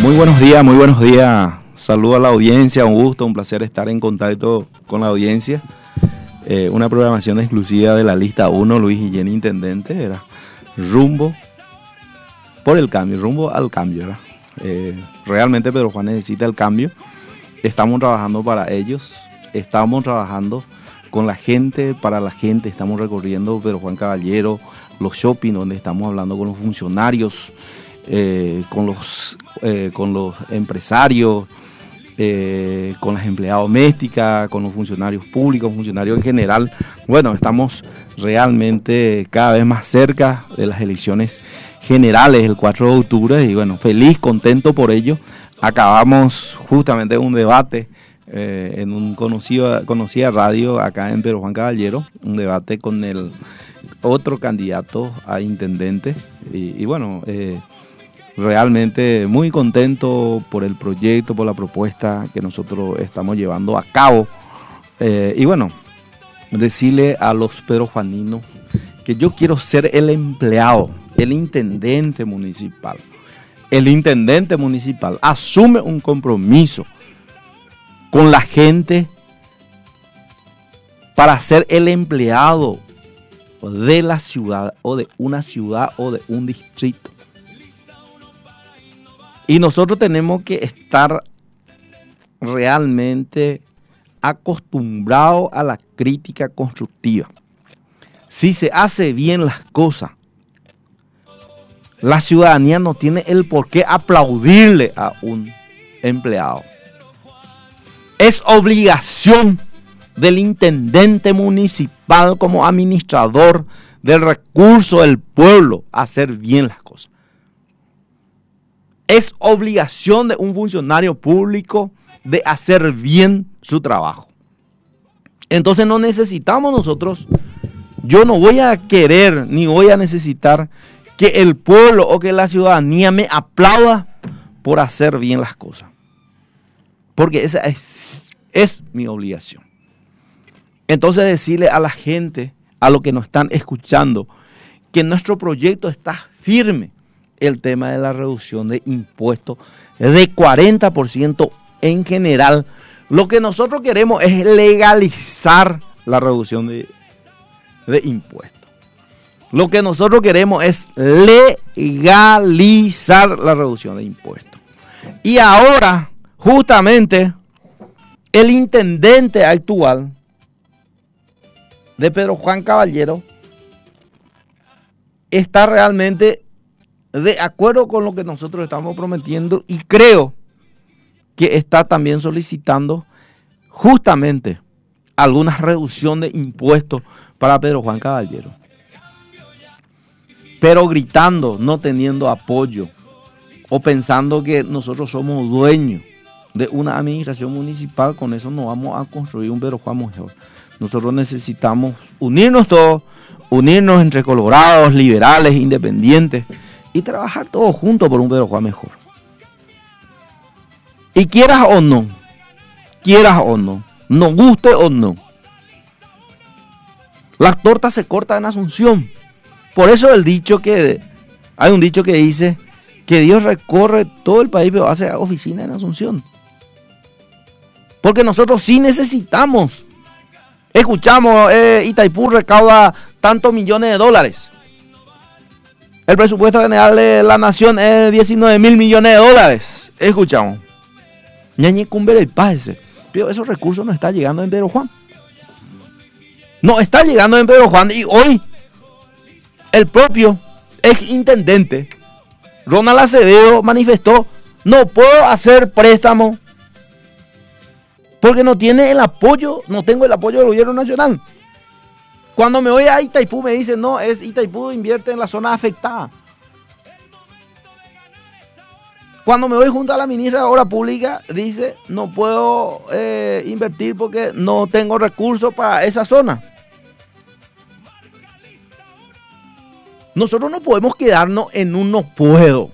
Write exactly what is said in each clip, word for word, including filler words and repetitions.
Muy buenos días, muy buenos días. Saludo a la audiencia, un gusto, un placer estar en contacto con la audiencia. Eh, una programación exclusiva de la lista uno, Luis y Jenny Intendente, era rumbo por el cambio, rumbo al cambio. ¿Verdad? Eh, realmente Pedro Juan necesita el cambio. Estamos trabajando para ellos, estamos trabajando con la gente, para la gente, estamos recorriendo Pedro Juan Caballero, los shopping donde estamos hablando con los funcionarios, eh, con, los, eh, con los empresarios, eh, con las empleadas domésticas, con los funcionarios públicos, funcionarios en general. Bueno, estamos realmente cada vez más cerca de las elecciones generales el cuatro de octubre y bueno, feliz, contento por ello. Acabamos justamente un debate eh, en un conocido, conocida radio acá en Pedro Juan Caballero, un debate con el otro candidato a intendente y, y bueno, eh, realmente muy contento por el proyecto, por la propuesta que nosotros estamos llevando a cabo eh, y bueno, decirle a los pedrojuaninos que yo quiero ser el empleado, el intendente municipal. El intendente municipal asume un compromiso con la gente para ser el empleado de la ciudad o de una ciudad o de un distrito. Y nosotros tenemos que estar realmente acostumbrados a la crítica constructiva. Si se hace bien las cosas, la ciudadanía no tiene el por qué aplaudirle a un empleado. Es obligación del intendente municipal como administrador del recurso del pueblo hacer bien las cosas. Es obligación de un funcionario público de hacer bien su trabajo. Entonces no necesitamos nosotros, yo no voy a querer ni voy a necesitar que el pueblo o que la ciudadanía me aplauda por hacer bien las cosas. Porque esa es, es mi obligación. Entonces decirle a la gente, a los que nos están escuchando, que nuestro proyecto está firme. El tema de la reducción de impuestos de cuarenta por ciento en general. Lo que nosotros queremos es legalizar la reducción de, de impuestos. Lo que nosotros queremos es legalizar la reducción de impuestos. Y ahora, justamente, el intendente actual de Pedro Juan Caballero está realmente de acuerdo con lo que nosotros estamos prometiendo y creo que está también solicitando justamente alguna reducción de impuestos para Pedro Juan Caballero. Pero gritando, no teniendo apoyo o pensando que nosotros somos dueños de una administración municipal, con eso no vamos a construir un Pedro Juan mejor. Nosotros necesitamos unirnos todos, unirnos entre colorados, liberales, independientes y trabajar todos juntos por un Pedro Juan mejor. Y quieras o no, quieras o no, nos guste o no, las tortas se cortan en Asunción. Por eso el dicho que, hay un dicho que dice que Dios recorre todo el país pero hace oficina en Asunción. Porque nosotros sí necesitamos. Escuchamos, eh, Itaipú recauda tantos millones de dólares. El presupuesto general de la nación es diecinueve mil millones de dólares. Escuchamos. Ñañe Cumbere y Páese. Pero esos recursos no están llegando en Pedro Juan. No está llegando en Pedro Juan y hoy el propio ex intendente Ronald Acevedo manifestó: no puedo hacer préstamo porque no tiene el apoyo, no tengo el apoyo del gobierno nacional. Cuando me voy a Itaipú me dicen, no, es Itaipú invierte en la zona afectada. Cuando me voy junto a la ministra de Obras Públicas, dice, no puedo eh, invertir porque no tengo recursos para esa zona. Nosotros no podemos quedarnos en un no puedo,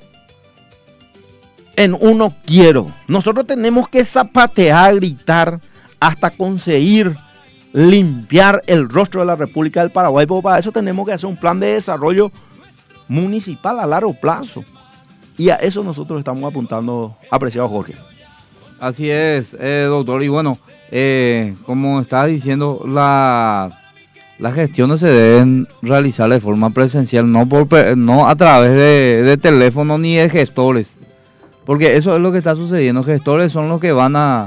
en un no quiero. Nosotros tenemos que zapatear, gritar, hasta conseguir limpiar el rostro de la República del Paraguay. Pero para eso tenemos que hacer un plan de desarrollo municipal a largo plazo. Y a eso nosotros estamos apuntando, apreciado Jorge. Así es, eh, doctor. Y bueno, eh, como estaba diciendo, la, las gestiones se deben realizar de forma presencial, no, por, no a través de, de teléfono ni de gestores. Porque eso es lo que está sucediendo. Gestores son los que van a,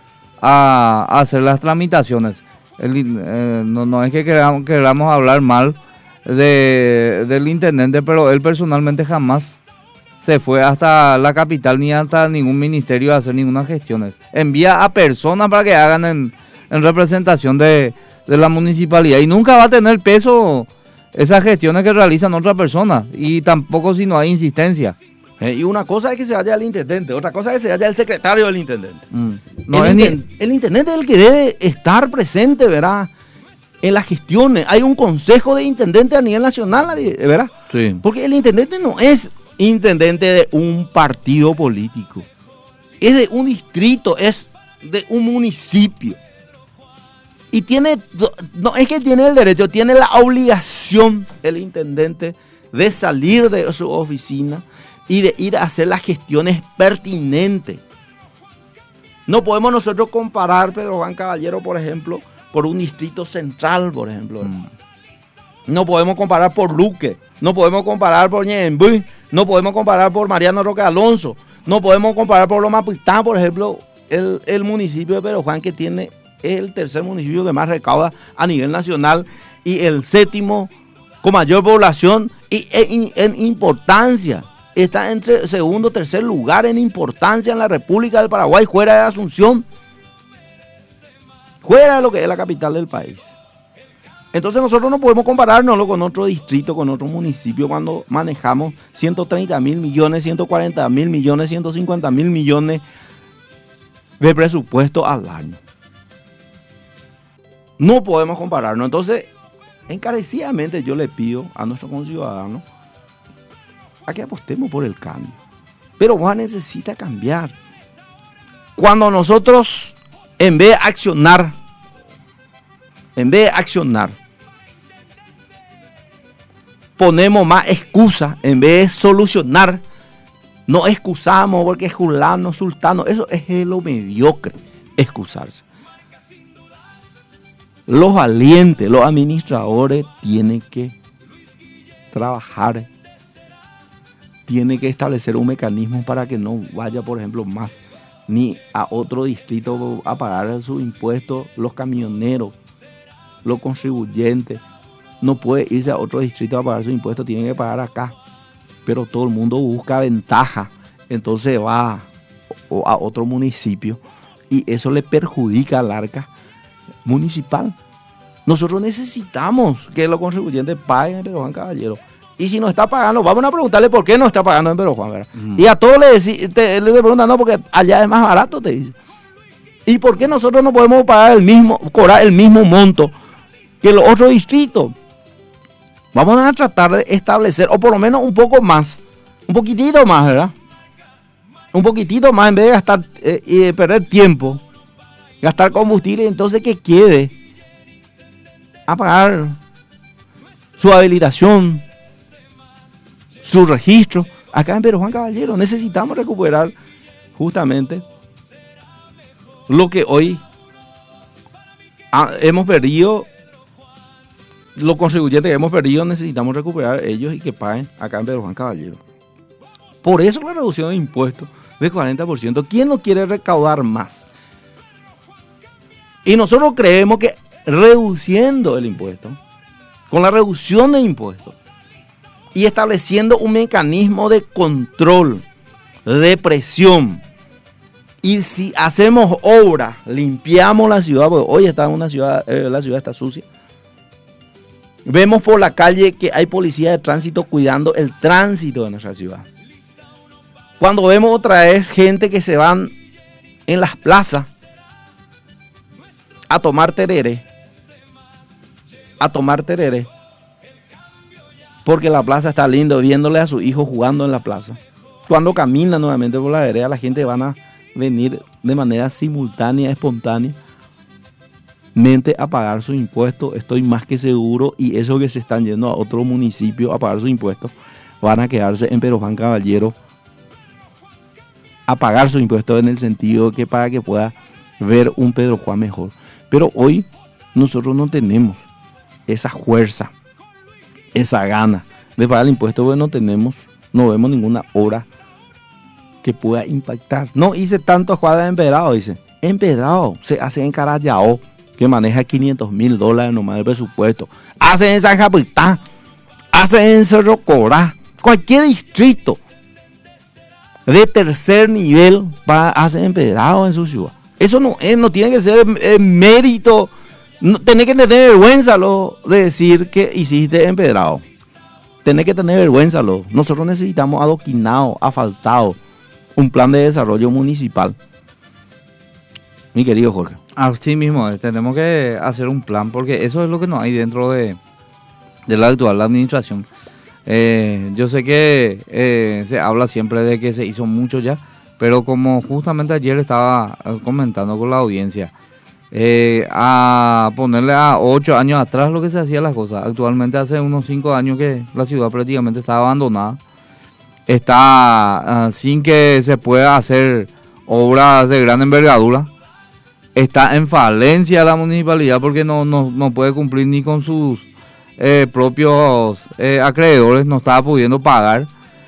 a, a hacer las tramitaciones. El, eh, no, no es que queramos, queramos hablar mal de, del intendente, pero él personalmente jamás se fue hasta la capital ni hasta ningún ministerio a hacer ninguna gestiones. Envía a personas para que hagan en, en representación de, de la municipalidad. Y nunca va a tener peso esas gestiones que realizan otras personas. Y tampoco si no hay insistencia. Eh, y una cosa es que se vaya el intendente, otra cosa es que se vaya el secretario del intendente. Mm. No el, es inten- ni... el intendente es el que debe estar presente, ¿verdad? En las gestiones. Hay un consejo de intendente a nivel nacional, ¿verdad? Sí. Porque el intendente no es intendente de un partido político, es de un distrito, es de un municipio. Y tiene, no es que tiene el derecho, tiene la obligación el intendente de salir de su oficina y de ir a hacer las gestiones pertinentes. No podemos nosotros comparar Pedro Juan Caballero, por ejemplo, por un distrito central, por ejemplo. Mm. No podemos comparar por Luque, no podemos comparar por Ñembuy, no podemos comparar por Mariano Roque Alonso, no podemos comparar por Loma Pitán, por ejemplo, el, el municipio de Pedro Juan, que tiene el tercer municipio que más recauda a nivel nacional y el séptimo con mayor población y en, en importancia. Está entre segundo y tercer lugar en importancia en la República del Paraguay, fuera de Asunción, fuera de lo que es la capital del país. Entonces nosotros no podemos compararnos con otro distrito, con otro municipio, cuando manejamos ciento treinta mil millones, ciento cuarenta mil millones, ciento cincuenta mil millones de presupuesto al año. No podemos compararnos. Entonces, encarecidamente yo le pido a nuestros conciudadanos a que apostemos por el cambio. Pero Juan necesita cambiar. Cuando nosotros, en vez de accionar, en vez de accionar, ponemos más excusas en vez de solucionar, no excusamos porque es fulano, sultano, eso es lo mediocre, excusarse. Los valientes, los administradores tienen que trabajar, tienen que establecer un mecanismo para que no vaya, por ejemplo, más ni a otro distrito a pagar sus impuestos los camioneros, los contribuyentes. No puede irse a otro distrito a pagar sus impuestos, tienen que pagar acá. Pero todo el mundo busca ventaja, entonces va a otro municipio y eso le perjudica al arca municipal. Nosotros necesitamos que los contribuyentes paguen en Pedro Juan Caballero. Y si no está pagando, vamos a preguntarle por qué no está pagando en Pedro Juan, ¿verdad? Mm. Y a todos le, deci- te, le preguntan, no, porque allá es más barato, te dice. ¿Y por qué nosotros no podemos pagar el mismo, cobrar el mismo monto que los otros distritos? Vamos a tratar de establecer, o por lo menos un poco más, un poquitito más, ¿verdad? Un poquitito más, en vez de gastar eh, y perder tiempo, gastar combustible, entonces que quede a pagar su habilitación, su registro. Acá en Pedro Juan Caballero necesitamos recuperar justamente lo que hoy ha, hemos perdido. Los contribuyentes que hemos perdido necesitamos recuperar ellos y que paguen acá en Pedro Juan Caballero. Por eso la reducción de impuestos de cuarenta por ciento. ¿Quién no quiere recaudar más? Y nosotros creemos que reduciendo el impuesto, con la reducción de impuestos y estableciendo un mecanismo de control, de presión, y si hacemos obra, limpiamos la ciudad, porque hoy está una ciudad, eh, la ciudad está sucia. Vemos por la calle que hay policía de tránsito cuidando el tránsito de nuestra ciudad. Cuando vemos otra vez gente que se van en las plazas a tomar tereré, a tomar tereré, porque la plaza está lindo, viéndole a su hijo jugando en la plaza. Cuando caminan nuevamente por la vereda, la gente van a venir de manera simultánea, espontánea, mente a pagar sus impuestos, estoy más que seguro, y esos que se están yendo a otro municipio a pagar sus impuestos van a quedarse en Pedro Juan Caballero a pagar su impuesto en el sentido que para que pueda ver un Pedro Juan mejor. Pero hoy nosotros no tenemos esa fuerza, esa gana de pagar el impuesto, porque no tenemos, no vemos ninguna obra que pueda impactar. No hice tantos cuadras empedrados, dice. Empedrado se hace en Carayao, que maneja quinientos mil dólares nomás de presupuesto. Hace en San Capitán, hace en Cerro Corá, cualquier distrito de tercer nivel para hacer empedrado en su ciudad. Eso no es, no tiene que ser eh, mérito. No, tenés que tener vergüenza lo de decir que hiciste empedrado. Tenés que tener vergüenza lo. Nosotros necesitamos adoquinado, asfaltado, un plan de desarrollo municipal. Mi querido Jorge. Así mismo es, tenemos que hacer un plan, porque eso es lo que no hay dentro de, de la actual administración. Eh, yo sé que eh, se habla siempre de que se hizo mucho ya, pero como justamente ayer estaba comentando con la audiencia, eh, a ponerle a ocho años atrás lo que se hacía las cosas. Actualmente hace unos cinco años que la ciudad prácticamente está abandonada, está uh, sin que se pueda hacer obras de gran envergadura. Está en falencia la municipalidad porque no, no, no puede cumplir ni con sus eh, propios eh, acreedores, no estaba pudiendo pagar,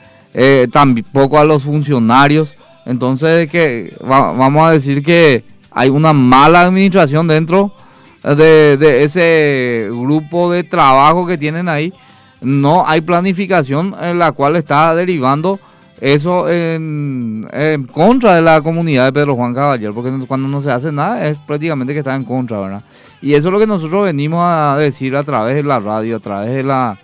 eh, tampoco a los funcionarios. Entonces que va, vamos a decir que hay una mala administración dentro de, de ese grupo de trabajo que tienen ahí. No hay planificación en la cual está derivando eso en, en contra de la comunidad de Pedro Juan Caballero, porque cuando no se hace nada es prácticamente que está en contra, ¿verdad? Y eso es lo que nosotros venimos a decir a través de la radio, a través de la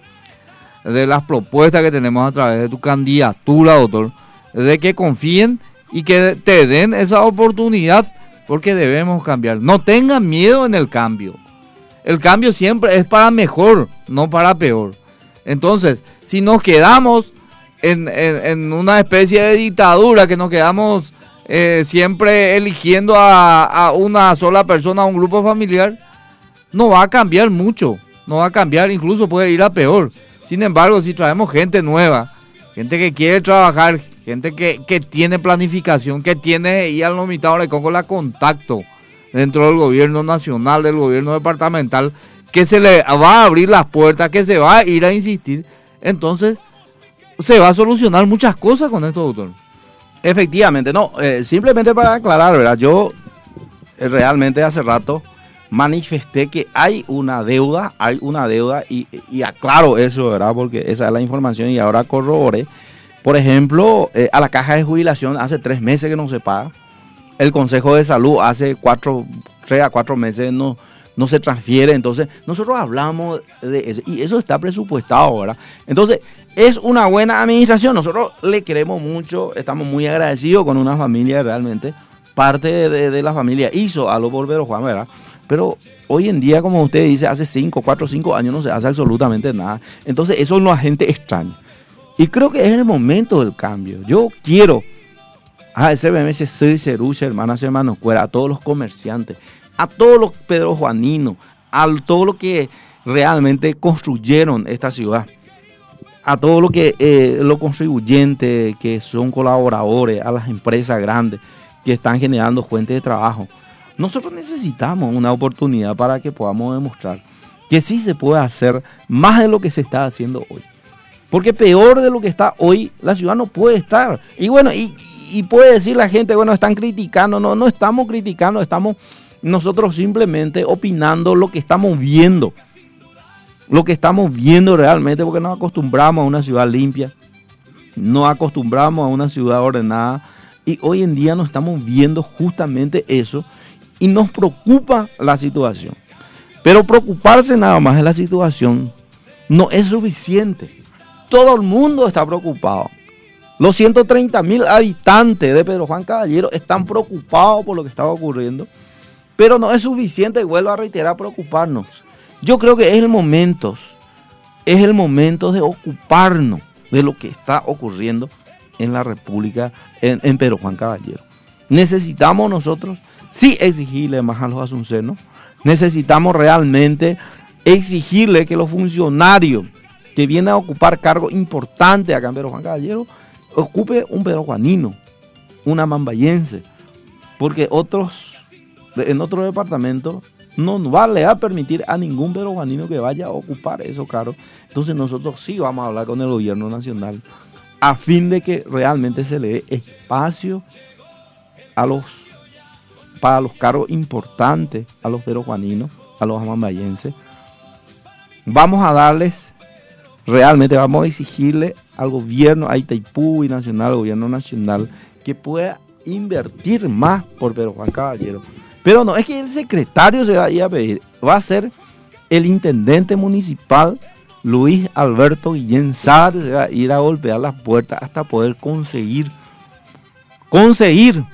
de las propuestas que tenemos a través de tu candidatura, doctor, de que confíen y que te den esa oportunidad, porque debemos cambiar. No tengan miedo en el cambio. El cambio siempre es para mejor, no para peor. Entonces, si nos quedamos En, en, en una especie de dictadura, que nos quedamos eh, siempre eligiendo a, a una sola persona, a un grupo familiar, no va a cambiar mucho, no va a cambiar, incluso puede ir a peor. Sin embargo, si traemos gente nueva, gente que quiere trabajar, gente que, que tiene planificación, que tiene, y al mitad le con la contacto dentro del gobierno nacional, del gobierno departamental, que se le va a abrir las puertas, que se va a ir a insistir, entonces se va a solucionar muchas cosas con esto, doctor. Efectivamente, no, eh, simplemente para aclarar, ¿verdad? Yo eh, realmente hace rato manifesté que hay una deuda, hay una deuda y, y aclaro eso, ¿verdad? Porque esa es la información y ahora corroboré. Por ejemplo, eh, a la caja de jubilación hace tres meses que no se paga. El Consejo de Salud hace cuatro, tres a cuatro meses no, no se transfiere. Entonces, nosotros hablamos de eso y eso está presupuestado, ¿verdad? Entonces, es una buena administración. Nosotros le queremos mucho, estamos muy agradecidos con una familia realmente. Parte de, de, de la familia hizo algo por Pedro Juan, ¿verdad? Pero hoy en día, como usted dice, hace cinco, cuatro, cinco años no se hace absolutamente nada. Entonces, eso es la gente extraña. Y creo que es el momento del cambio. Yo quiero a ese B M S C, Cerucha, hermanas y hermanos, a todos los comerciantes, a todos los pedrojuaninos, a todos los que realmente construyeron esta ciudad, a todos los que eh, los contribuyentes que son colaboradores, a las empresas grandes que están generando fuentes de trabajo. Nosotros necesitamos una oportunidad para que podamos demostrar que sí se puede hacer más de lo que se está haciendo hoy. Porque peor de lo que está hoy, la ciudad no puede estar. Y bueno, y, y puede decir la gente, bueno, están criticando. No, no estamos criticando, estamos nosotros simplemente opinando lo que estamos viendo. Lo que estamos viendo realmente, porque nos acostumbramos a una ciudad limpia, nos acostumbramos a una ciudad ordenada, y hoy en día nos estamos viendo justamente eso, y nos preocupa la situación. Pero preocuparse nada más de la situación no es suficiente. Todo el mundo está preocupado. Los ciento treinta mil habitantes de Pedro Juan Caballero están preocupados por lo que está ocurriendo, pero no es suficiente, y vuelvo a reiterar, preocuparnos. Yo creo que es el momento, es el momento de ocuparnos de lo que está ocurriendo en la República, en, en Pedro Juan Caballero. Necesitamos nosotros, sí, exigirle más a los asuncenos, necesitamos realmente exigirle que los funcionarios que vienen a ocupar cargos importantes acá en Pedro Juan Caballero, ocupe un pedrojuanino, una mambayense, porque otros, en otro departamento no vale a permitir a ningún peruanino que vaya a ocupar eso, caro. Entonces nosotros sí vamos a hablar con el gobierno nacional a fin de que realmente se le dé espacio a los, para los cargos importantes a los peruaninos, a los amambayenses. Vamos a darles, realmente vamos a exigirle al gobierno, a Itaipú y nacional, al gobierno nacional, que pueda invertir más por Pedro Juan Caballero. Pero no es que el secretario se va a ir a pedir, va a ser el intendente municipal Luis Alberto Guillén Zárate, se va a ir a golpear las puertas hasta poder conseguir, conseguir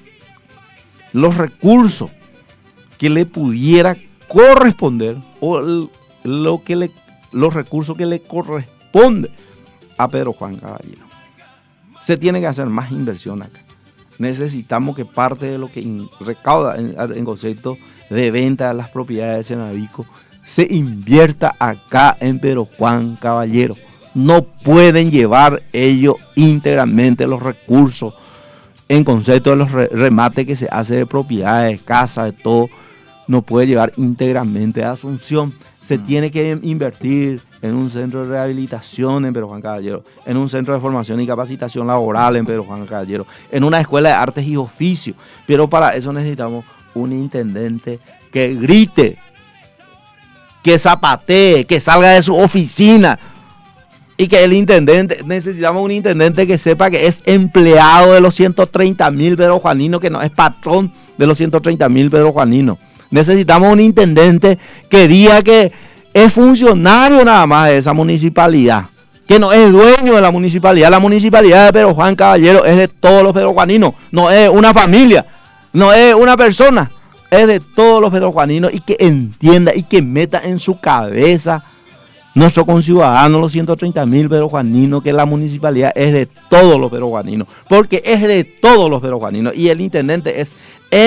los recursos que le pudiera corresponder o el, lo que le, los recursos que le corresponde a Pedro Juan Caballero. Se tiene que hacer más inversión acá. Necesitamos que parte de lo que in, recauda en, en concepto de venta de las propiedades de Senavico se invierta acá en Pedro Juan Caballero. No pueden llevar ellos íntegramente los recursos en concepto de los re, remates que se hace de propiedades, casas, de todo. No puede llevar íntegramente a Asunción. Se tiene que invertir en un centro de rehabilitación en Pedro Juan Caballero, en un centro de formación y capacitación laboral en Pedro Juan Caballero, en una escuela de artes y oficios. Pero para eso necesitamos un intendente que grite, que zapatee, que salga de su oficina. Y que el intendente, necesitamos un intendente que sepa que es empleado de los ciento treinta mil perujuaninos, que no es patrón de los ciento treinta mil perujuaninos. Necesitamos un intendente que diga que es funcionario nada más de esa municipalidad, que no es dueño de la municipalidad. La municipalidad de Pedro Juan Caballero es de todos los perujuaninos, no es una familia, no es una persona, es de todos los perujuaninos, y que entienda y que meta en su cabeza nuestro conciudadano, los ciento treinta mil perujuaninos, que la municipalidad es de todos los perujuaninos, porque es de todos los perujuaninos, y el intendente es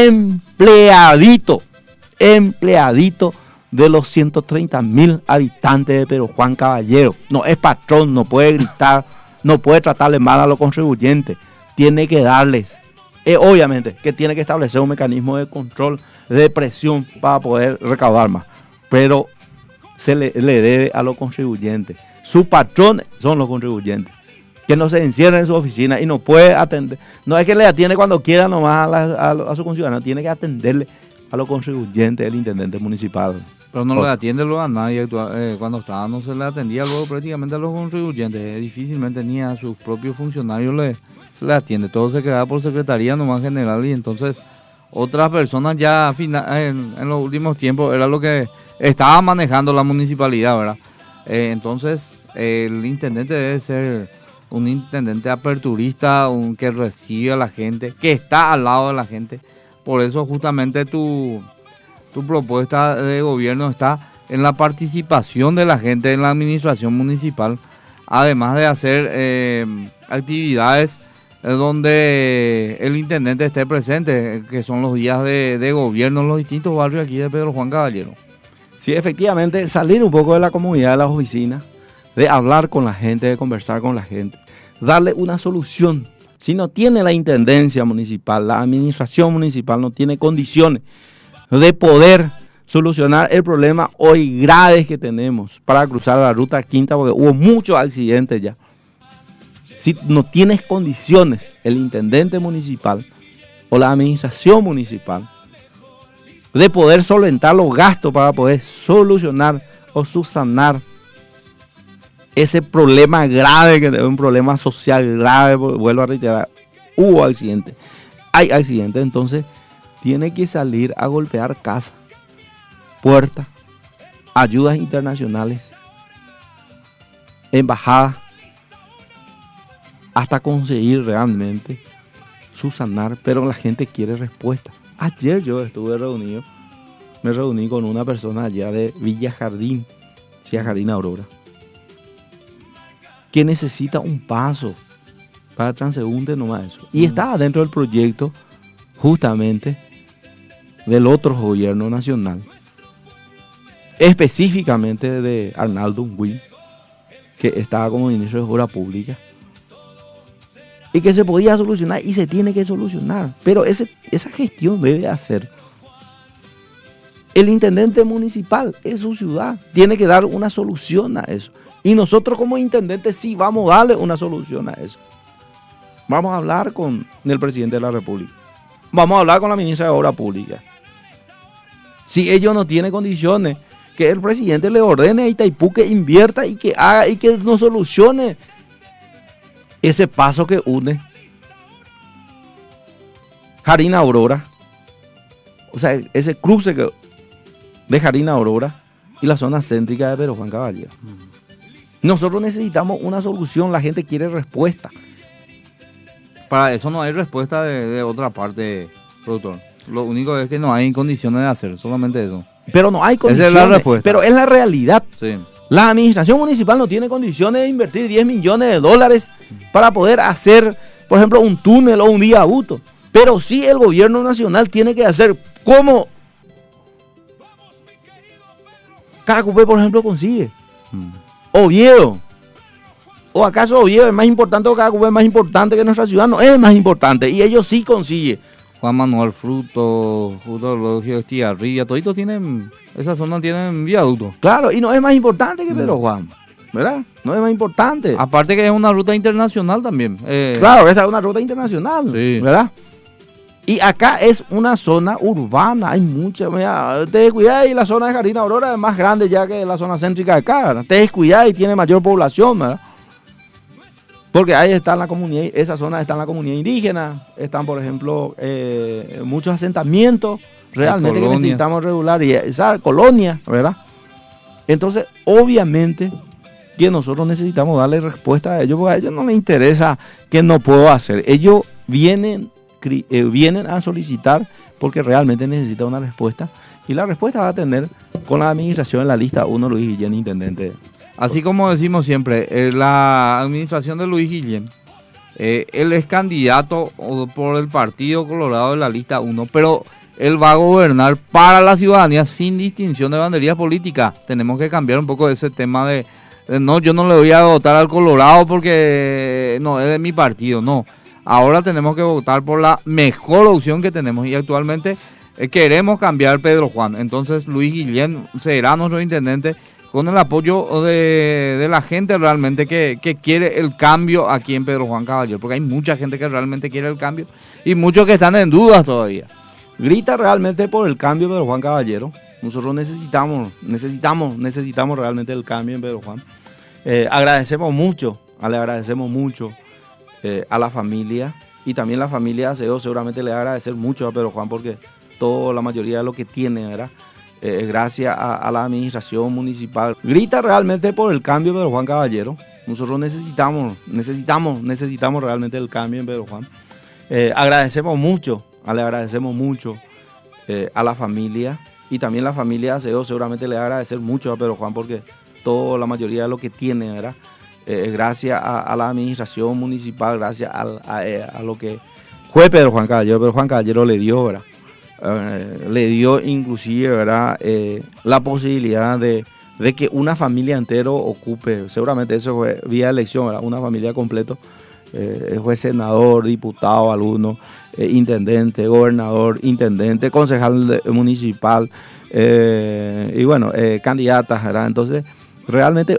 empleadito, empleadito de los ciento treinta mil habitantes de Pedro Juan Caballero. No es patrón, no puede gritar, no puede tratarle mal a los contribuyentes, tiene que darles, eh, obviamente, que tiene que establecer un mecanismo de control, de presión para poder recaudar más, pero se le, le debe a los contribuyentes. Su patrón son los contribuyentes, que no se encierren en su oficina y no puede atender, no es que le atiende cuando quiera nomás a, la, a, a su conciudadano, tiene que atenderle a los contribuyentes del intendente municipal. Pero no le atiende luego a nadie, eh, cuando estaba no se le atendía luego prácticamente a los contribuyentes, eh, difícilmente ni a sus propios funcionarios le, se le atiende, todo se quedaba por secretaría nomás general, y entonces otras personas ya final, en, en los últimos tiempos era lo que estaba manejando la municipalidad, ¿verdad? Eh, entonces eh, el intendente debe ser un intendente aperturista, un que recibe a la gente, que está al lado de la gente. Por eso justamente tu, tu propuesta de gobierno está en la participación de la gente en la administración municipal, además de hacer eh, actividades eh, donde el intendente esté presente, que son los días de, de gobierno en los distintos barrios aquí de Pedro Juan Caballero. Sí, efectivamente, salir un poco de la comodidad de las oficinas, de hablar con la gente, de conversar con la gente, darle una solución. Si no tiene la intendencia municipal, la administración municipal no tiene condiciones de poder solucionar el problema hoy graves que tenemos para cruzar la ruta quinta, porque hubo muchos accidentes ya. Si no tienes condiciones, el intendente municipal o la administración municipal, de poder solventar los gastos para poder solucionar o subsanar ese problema grave, que es un problema social grave, vuelvo a reiterar, hubo accidentes, hay accidentes, entonces tiene que salir a golpear casa, puertas, ayudas internacionales, embajadas, hasta conseguir realmente subsanar, pero la gente quiere respuesta. Ayer yo estuve reunido, me reuní con una persona allá de Villa Jardín, Villa Jardín Aurora, que necesita un paso para transeúnte nomás eso. Y está dentro del proyecto justamente del otro gobierno nacional, específicamente de Arnaldo Unguín, que estaba como ministro de Obras Públicas, y que se podía solucionar y se tiene que solucionar. Pero ese, esa gestión debe hacer el intendente municipal, es su ciudad, tiene que dar una solución a eso. Y nosotros como intendentes sí vamos a darle una solución a eso. Vamos a hablar con el presidente de la República. Vamos a hablar con la ministra de Obras Públicas. Si ellos no tienen condiciones, que el presidente le ordene a Itaipú que invierta y que haga y que nos solucione ese paso que une Jardín Aurora. O sea, ese cruce que, de Jardín Aurora y la zona céntrica de Pedro Juan Caballero. Nosotros necesitamos una solución, la gente quiere respuesta. Para eso no hay respuesta de, de otra parte, productor. Lo único es que no hay condiciones de hacer, solamente eso. Pero no hay condiciones. Esa es la respuesta. Pero es la realidad. Sí. La administración municipal no tiene condiciones de invertir diez millones de dólares para poder hacer, por ejemplo, un túnel o un viaducto. Pero sí el gobierno nacional tiene que hacer como Cacupé, por ejemplo, consigue. Mm. Oviedo. ¿O acaso Oviedo es más importante o Cacupé es más importante que nuestra ciudad? No, es más importante y ellos sí consiguen. Juan Manuel Fruto, Jutologio, Estigarribia, toditos tienen, esa zona tienen viaducto. Claro, y no es más importante que Pedro Juan, ¿verdad? No es más importante. Aparte que es una ruta internacional también. Eh. Claro, esta es una ruta internacional, sí. ¿Verdad? Y acá es una zona urbana, hay mucha, mira, te descuidas y la zona de Jardín Aurora es más grande ya que la zona céntrica de acá, ¿verdad? Te descuidas y tiene mayor población, ¿verdad? Porque ahí está la comunidad, esa zona está en la comunidad indígena, están por ejemplo eh, muchos asentamientos realmente que necesitamos regularizar, colonias, ¿verdad? Entonces, obviamente que nosotros necesitamos darle respuesta a ellos, porque a ellos no les interesa que no puedo hacer. Ellos vienen, eh, vienen a solicitar porque realmente necesitan una respuesta y la respuesta va a tener con la administración en la lista uno, Luis Guillén, intendente. Así como decimos siempre, eh, la administración de Luis Guillén, eh, él es candidato por el Partido Colorado de la lista uno, pero él va a gobernar para la ciudadanía sin distinción de banderías políticas. Tenemos que cambiar un poco ese tema de, de, no, yo no le voy a votar al Colorado porque no es de mi partido, no. Ahora tenemos que votar por la mejor opción que tenemos y actualmente eh, queremos cambiar Pedro Juan. Entonces Luis Guillén será nuestro intendente, con el apoyo de, de la gente realmente que, que quiere el cambio aquí en Pedro Juan Caballero, porque hay mucha gente que realmente quiere el cambio y muchos que están en dudas todavía. Grita realmente por el cambio Pedro Juan Caballero. Nosotros necesitamos, necesitamos, necesitamos realmente el cambio en Pedro Juan. Eh, agradecemos mucho, le agradecemos mucho eh, a la familia y también la familia de Aceo seguramente le va a agradecer mucho a Pedro Juan porque toda la mayoría de lo que tiene, ¿verdad? Eh, gracias a, a la administración municipal. Grita realmente por el cambio Pedro Juan Caballero. Nosotros necesitamos, necesitamos, necesitamos realmente el cambio en Pedro Juan. Eh, agradecemos mucho, le agradecemos mucho eh, a la familia y también la familia de Aceo seguramente le va a agradecer mucho a Pedro Juan porque toda la mayoría de lo que tiene, ¿verdad? Eh, gracias a, a la administración municipal, gracias a, a, a lo que fue Pedro Juan Caballero. Pedro Juan Caballero le dio, ¿verdad? Uh, le dio inclusive, ¿verdad? Eh, la posibilidad de, de que una familia entera ocupe, seguramente eso fue vía elección, ¿verdad? Una familia completa, eh, fue senador, diputado, alguno, eh, intendente, gobernador, intendente, concejal de, municipal, eh, y bueno, eh, candidatas, ¿verdad? Entonces, realmente